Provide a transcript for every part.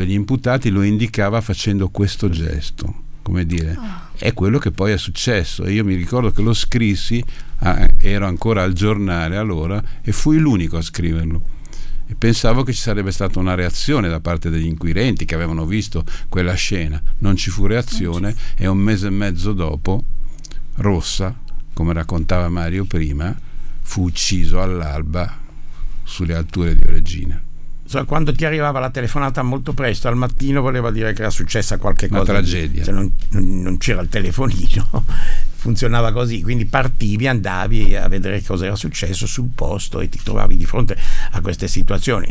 degli imputati lo indicava facendo questo gesto, come dire, è quello che poi è successo. Io mi ricordo che lo scrissi, ero ancora al giornale allora e fui l'unico a scriverlo, e pensavo che ci sarebbe stata una reazione da parte degli inquirenti che avevano visto quella scena. Non ci fu reazione, e un mese e mezzo dopo Rossa, come raccontava Mario prima, fu ucciso all'alba sulle alture di Regina. Quando ti arrivava la telefonata molto presto al mattino, voleva dire che era successa qualche cosa, una tragedia. Non c'era il telefonino, funzionava così, quindi partivi, andavi a vedere cosa era successo sul posto e ti trovavi di fronte a queste situazioni,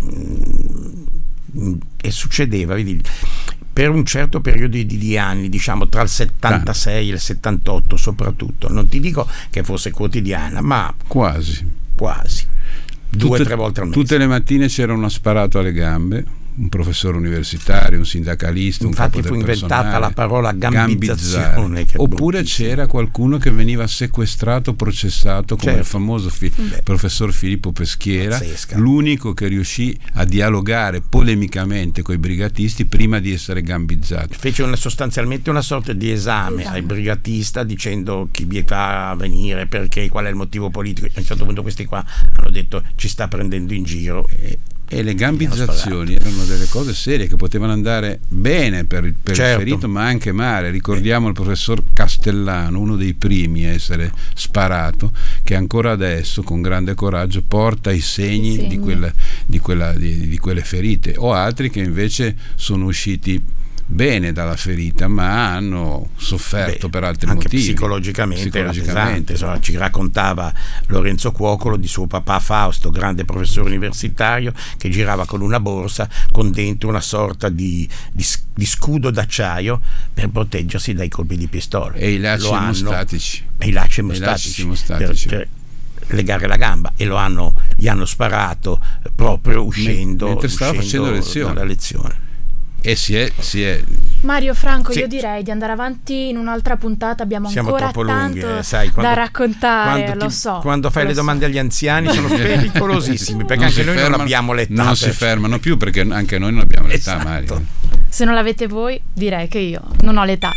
e succedeva, vedi, per un certo periodo di anni, diciamo tra il 76 e il 78 soprattutto. Non ti dico che fosse quotidiana, ma quasi 2 o 3 volte al mese. Tutte le mattine c'era uno sparato alle gambe, un professore universitario, un sindacalista, infatti un capo del inventata personale, la parola gambizzazione, oppure c'era qualcuno che veniva sequestrato, processato, come il famoso professor Filippo Peschiera, l'unico che riuscì a dialogare polemicamente con i brigatisti prima di essere gambizzato. Fece sostanzialmente una sorta di esame ai brigatista, dicendo chi vi fa venire, perché, qual è il motivo politico. A un certo punto questi qua hanno detto ci sta prendendo in giro, e le gambizzazioni erano delle cose serie che potevano andare bene per il ferito, ma anche male. Ricordiamo il professor Castellano, uno dei primi a essere sparato, che ancora adesso con grande coraggio porta i segni di quelle ferite, o altri che invece sono usciti bene dalla ferita, ma hanno sofferto per altri anche motivi. Psicologicamente era pesante. Insomma, ci raccontava Lorenzo Cuocolo di suo papà Fausto, grande professore universitario, che girava con una borsa con dentro una sorta di scudo d'acciaio per proteggersi dai colpi di pistola, e i lacci emostatici per legare la gamba, e gli hanno sparato proprio uscendo mentre stava facendo dalla lezione. E si è Mario, Franco, io direi di andare avanti in un'altra puntata. Abbiamo ancora tanto da raccontare, quando fai le domande agli anziani sono pericolosissimi, perché anche noi non abbiamo l'età. Non si fermano più, perché anche noi non abbiamo l'età, Mario. Se non l'avete voi, direi che io non ho l'età.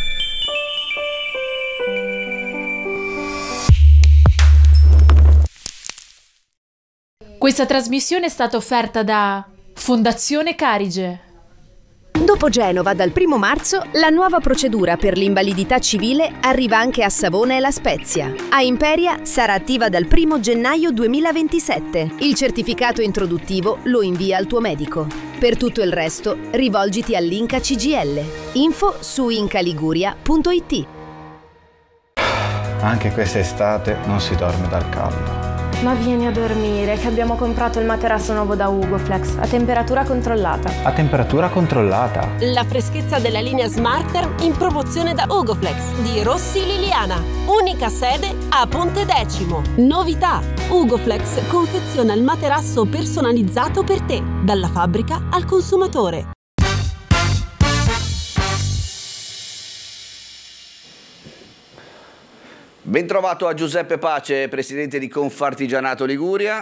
Questa trasmissione è stata offerta da Fondazione Carige. Dopo Genova, dal 1 marzo, la nuova procedura per l'invalidità civile arriva anche a Savona e La Spezia. A Imperia sarà attiva dal 1 gennaio 2027. Il certificato introduttivo lo invia al tuo medico. Per tutto il resto, rivolgiti all'Inca CGL. Info su incaliguria.it. Anche quest'estate non si dorme dal caldo. Ma vieni a dormire, che abbiamo comprato il materasso nuovo da Ugoflex a temperatura controllata. A temperatura controllata? La freschezza della linea Smarter in promozione da Ugoflex di Rossi Liliana. Unica sede a Ponte Decimo. Novità: Ugoflex confeziona il materasso personalizzato per te, dalla fabbrica al consumatore. Bentrovato a Giuseppe Pace, presidente di Confartigianato Liguria.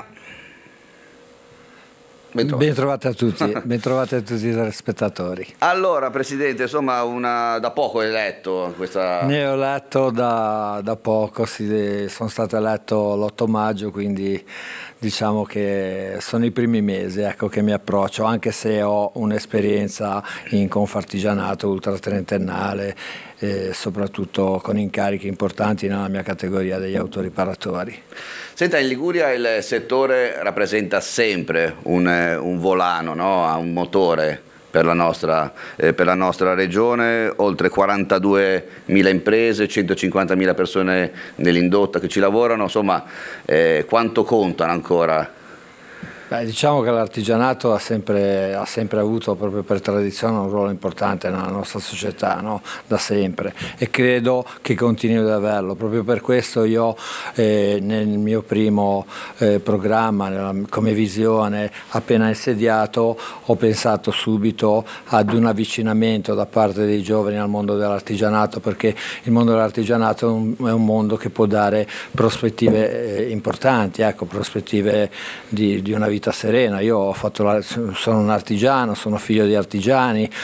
Bentrovati a tutti, bentrovati a tutti i spettatori. Allora, presidente, insomma, da poco è eletto questa... Ne ho letto da poco, sono stato eletto l'8 maggio, quindi diciamo che sono i primi mesi, ecco, che mi approccio, anche se ho un'esperienza in Confartigianato ultratrentennale, soprattutto con incarichi importanti nella mia categoria degli autoriparatori. Senta, in Liguria il settore rappresenta sempre un volano, no? Un motore per la nostra regione, oltre 42.000 imprese, 150.000 persone nell'indotto che ci lavorano, insomma, quanto contano ancora? Diciamo che l'artigianato ha sempre avuto, proprio per tradizione, un ruolo importante nella nostra società, no? Da sempre, e credo che continui ad averlo. Proprio per questo io nel mio primo programma, come visione, appena insediato, ho pensato subito ad un avvicinamento da parte dei giovani al mondo dell'artigianato, perché il mondo dell'artigianato è un mondo che può dare prospettive importanti, ecco, prospettive di una vita serena. Io sono un artigiano, sono figlio di artigiani,